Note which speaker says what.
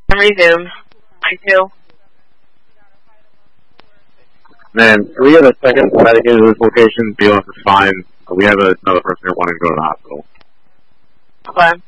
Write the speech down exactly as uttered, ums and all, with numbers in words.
Speaker 1: Resume. I do.
Speaker 2: Man, can we get a second dedicated to this location? Be able to find. We have another person here wanting to go to the hospital.
Speaker 1: Okay.